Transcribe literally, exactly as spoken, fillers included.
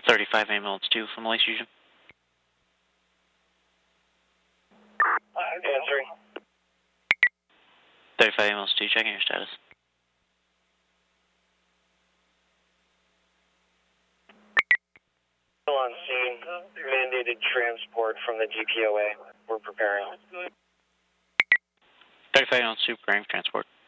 thirty-five ambulance two from Lake Fusion. Answering. thirty-five ambulance two, checking your status. Still on scene. Mandated transport from the G P O A. We're preparing. thirty-five ambulance two, preparing for transport.